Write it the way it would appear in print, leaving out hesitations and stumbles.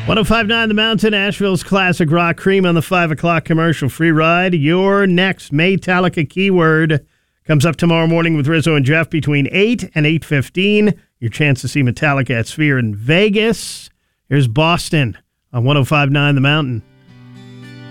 105.9 The Mountain, Asheville's classic rock. Cream on the 5 o'clock commercial free ride. Your next Metallica keyword comes up tomorrow morning with Rizzo and Jeff between 8 and 8:15. Your chance to see Metallica at Sphere in Vegas. Here's Boston on 105.9 The Mountain.